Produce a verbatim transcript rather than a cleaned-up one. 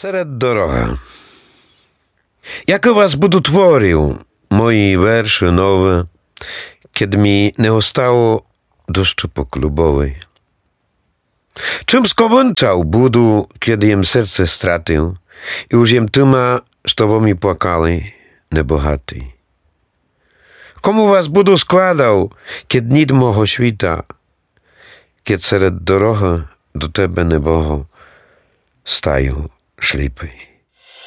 Серед дорога. Яко вас буду творив, мої верші нове, kiedy mi nie ostało deszczu poklubowej. Czym skończał budu, kiedy jem serce stratył i już jem tyma, što mi płakali, nebohaty. Komu was budu składał, kiedy nit moho świta, kiedy sered doroga do tebe neboho stają ślipy.